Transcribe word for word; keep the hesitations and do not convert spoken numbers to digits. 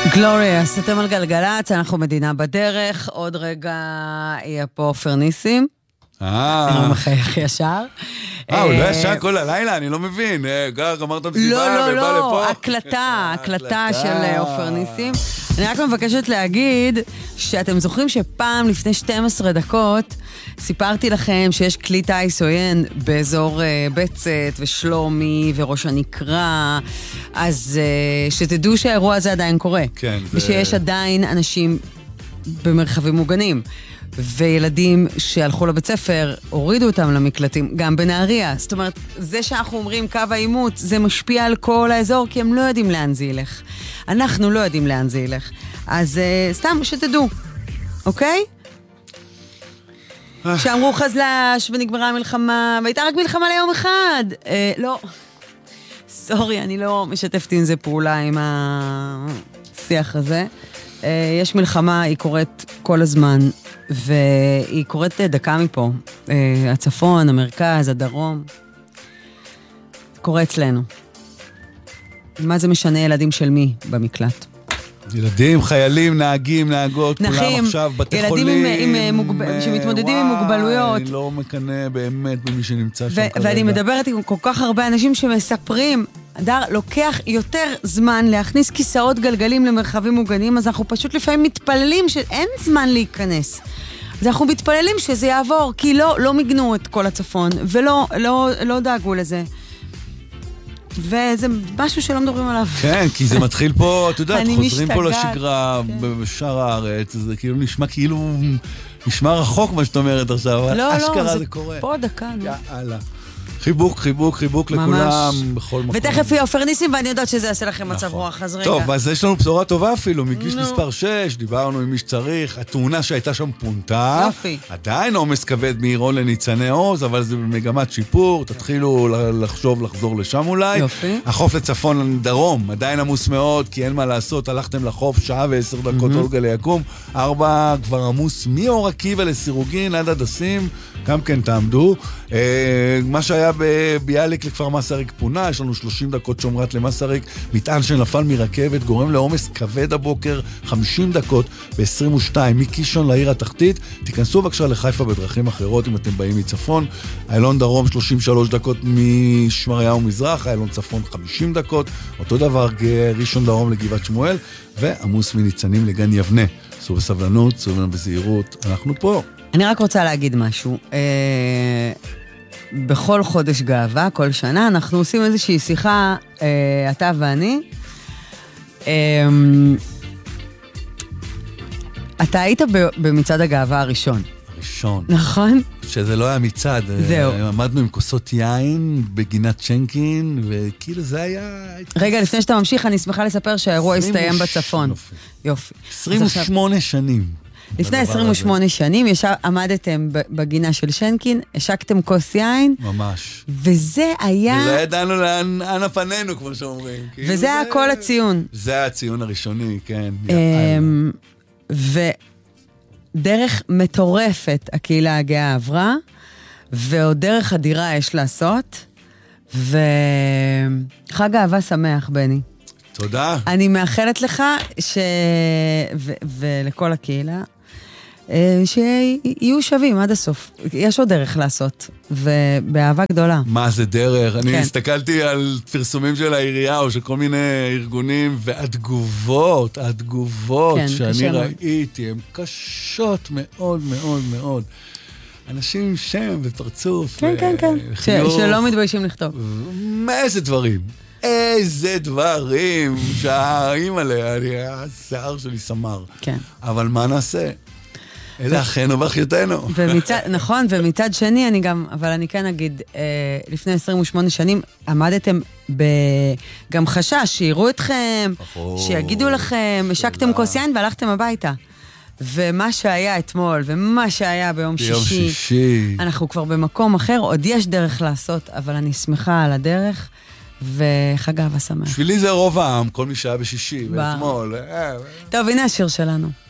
גלוריאס, אתם על גלגלץ, אנחנו מדינה בדרך, עוד רגע יהיה פה עופר ניסים. אה. אני לא מחייך ישר. אה, הוא לא ישן כל הלילה, אני לא מבין. גר, אמרת מסיבה לא, לא, ובא לפה. לא, הקלטה, הקלטה של עופר ניסים. אני רק מבקשת להגיד שאתם זוכרים שפעם לפני שתים עשרה דקות סיפרתי לכם שיש כלי טייס עוין באזור בצת ושלומי וראש הנקרה, אז שתדעו שהאירוע הזה עדיין קורה. כן. ושיש עדיין אנשים במרחבים מוגנים. וילדים שהלכו לבית ספר, הורידו אותם למקלטים, גם בנהריה. זאת אומרת, זה שאנחנו אומרים קו האימות, זה משפיע על כל האזור, כי הם לא יודעים לאן זה ילך. אנחנו לא יודעים לאן זה ילך. אז uh, סתם שתדעו, אוקיי? שאמרו חזלש ונגמרה המלחמה, והייתה רק מלחמה ליום אחד. Uh, לא, סורי, אני לא משתפת עם זה פעולה עם השיח הזה. Uh, יש מלחמה, היא קורית כל הזמן, והיא קורית דקה מפה. Uh, הצפון, המרכז, הדרום. קורה אצלנו. מה זה משנה ילדים של מי במקלט? ילדים, חיילים, נהגים, נהגות, כולם עכשיו, בתי חולים. ילדים עם, עם מוגב... שמתמודדים עם מוגבלויות. אני לא מקנה באמת במי שנמצא שם כרגע. ואני מדברת עם כל כך הרבה אנשים שמספרים, דר, לוקח יותר זמן להכניס כיסאות גלגלים למרחבים מוגנים, אז אנחנו פשוט לפעמים מתפללים שאין זמן להיכנס. אז אנחנו מתפללים שזה יעבור, כי לא, לא מגנו את כל הצפון, ולא לא, לא דאגו לזה. וזה משהו שלא מדברים עליו. כן, כי זה מתחיל פה, אתה יודעת, חוזרים פה משתגעת. לשגרה בשאר הארץ, זה כאילו נשמע כאילו, נשמע רחוק מה שאת אומרת עכשיו, אבל לא, אשכרה לא, זה, זה קורה. פה דקה. יאללה. חיבוק, חיבוק, חיבוק לכולם, בכל מקום. ותכף יהיה עופר ניסים, ואני יודעת שזה יעשה לכם מצב רוח, אז רגע. טוב, אז יש לנו בשורה טובה אפילו, מגיש מספר שש, דיברנו עם מי שצריך, התאונה שהייתה שם פונתה. יופי. עדיין עומס כבד מעירון לניצני עוז, אבל זה במגמת שיפור, תתחילו לחשוב לחזור לשם אולי. יופי. החוף לצפון דרום, עדיין עמוס מאוד, כי אין מה לעשות, הלכתם לחוף שעה ועשר דקות אולגה ליקום, ארבע כבר עמוס מאור עקיבא לסירוגין עד הדסים, גם כן תעמדו. מה שהיה בביאליק לכפר מסריק פונה, יש לנו שלושים דקות שומרת למסריק, מטען שנפל מרכבת, גורם לעומס כבד הבוקר, חמישים דקות ב-עשרים ושתיים, מקישון לעיר התחתית, תיכנסו בבקשה לחיפה בדרכים אחרות אם אתם באים מצפון, איילון דרום שלושים ושלוש דקות משמריהו מזרח, איילון צפון חמישים דקות, אותו דבר ראשון דרום לגבעת שמואל, ועמוס מניצנים לגן יבנה. סעו בסבלנות, סעו בזהירות, אנחנו פה. אני רק רוצה להגיד משהו. אה... בכל חודש גאווה, כל שנה, אנחנו עושים איזושהי שיחה, אה, אתה ואני. אה, אתה היית במצעד הגאווה הראשון. הראשון. נכון? שזה לא היה מצעד. זהו. עמדנו עם כוסות יין בגינת צ'נקין, וכאילו זה היה... רגע, לפני שאתה ממשיך, אני שמחה לספר שהאירוע הסתיים בצפון. יופי. יופי. עשרים ושמונה שנים. לפני עשרים ושמונה שנים ישב, עמדתם בגינה של שנקין, השקתם כוס יין. ממש. וזה היה... ולא ידענו לאן אנה פנינו, כמו שאומרים. וזה היה כל הציון. זה היה הציון הראשוני, כן. ודרך מטורפת הקהילה הגאה עברה, ועוד דרך אדירה יש לעשות, וחג אהבה שמח, בני. תודה. אני מאחלת לך ש... ו... ולכל הקהילה, שיהיו שווים עד הסוף. יש עוד דרך לעשות, ובאהבה גדולה. מה זה דרך? אני כן. הסתכלתי על פרסומים של העירייה או של כל מיני ארגונים, והתגובות, התגובות כן, שאני ראיתי, הן קשות מאוד מאוד מאוד. אנשים עם שם ופרצוף. כן, כן, כן. ש... שלא מתביישים לכתוב. איזה דברים. איזה דברים שהאימא עליה, השיער שלי סמר. כן. אבל מה נעשה? אלה אחינו ואחיותינו. ומצד, נכון, ומצד שני אני גם, אבל אני כן אגיד, אה, לפני עשרים ושמונה שנים עמדתם בגם חשש, שיראו אתכם, שיגידו לכם, השקתם כוס יין והלכתם הביתה. ומה שהיה אתמול, ומה שהיה ביום ביום שישי, שישי, אנחנו כבר במקום אחר, עוד יש דרך לעשות, אבל אני שמחה על הדרך, וחג אהבה שמח. בשבילי זה רוב העם, כל מי שהיה בשישי, ואתמול. טוב, הנה השיר שלנו.